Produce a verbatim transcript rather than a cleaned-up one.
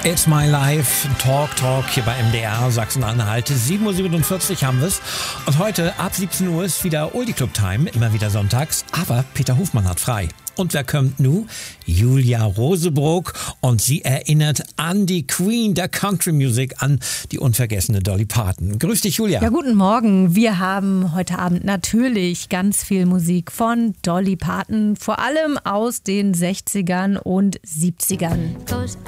It's My Life, Talk Talk hier bei M D R Sachsen-Anhalt. sieben Uhr siebenundvierzig haben wir es. Und heute ab siebzehn Uhr ist wieder Oldie Club Time, immer wieder sonntags. Aber Peter Hofmann hat frei. Und wer kommt nun? Julia Rosebrook. Und sie erinnert an die Queen der Country Music, an die unvergessene Dolly Parton. Grüß dich, Julia. Ja, guten Morgen. Wir haben heute Abend natürlich ganz viel Musik von Dolly Parton, vor allem aus den sechzigern und siebzigern.